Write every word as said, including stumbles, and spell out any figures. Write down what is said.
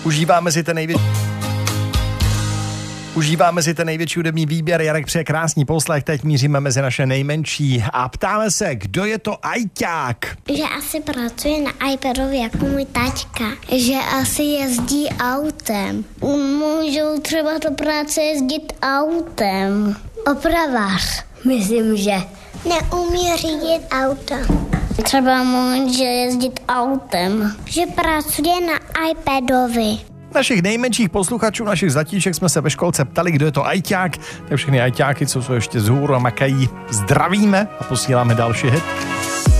Užíváme si ten největší... Užíváme si ten největší hudební výběr, Jarek přeje krásný poslech, teď míříme mezi naše nejmenší a ptáme se, kdo je to ajťák? Že asi pracuje na iPadově jako můj taťka, že asi jezdí autem. Můžou třeba do práce jezdit autem. Opravář, myslím, že. Neumí řídit auto. Třeba může jezdit autem. Že pracuje na iPadovi. Našich nejmenších posluchačů, našich zatíček jsme se ve školce ptali, kdo je to ajťák. Tak všechny ajťáky, co jsou ještě z hůru a makají, zdravíme a posíláme další hit.